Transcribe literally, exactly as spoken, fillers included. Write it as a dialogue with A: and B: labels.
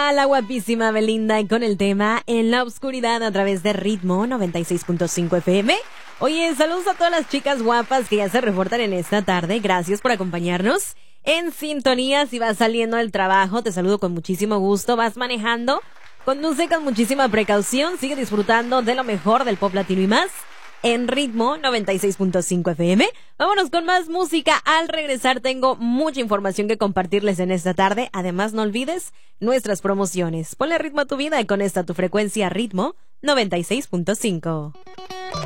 A: está la guapísima Belinda con el tema En la Oscuridad a través de Ritmo noventa y seis punto cinco F M. Oye, saludos a todas las chicas guapas que ya se reportan en esta tarde. Gracias por acompañarnos en sintonía. Si vas saliendo del trabajo, te saludo con muchísimo gusto. Vas manejando, conduce con muchísima precaución. Sigue disfrutando de lo mejor del pop latino y más en Ritmo noventa y seis punto cinco F M. Vámonos con más música. Al regresar tengo mucha información que compartirles en esta tarde. Además, no olvides nuestras promociones. Ponle ritmo a tu vida y con esta tu frecuencia Ritmo noventa y seis punto cinco.